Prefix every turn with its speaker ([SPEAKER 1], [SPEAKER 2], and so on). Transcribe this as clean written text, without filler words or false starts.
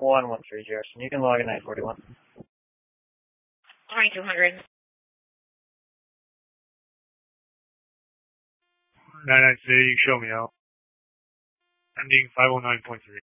[SPEAKER 1] 113 Jefferson. You can log in 941.
[SPEAKER 2] 2200.
[SPEAKER 3] 996, you show me out. Ending 509.3.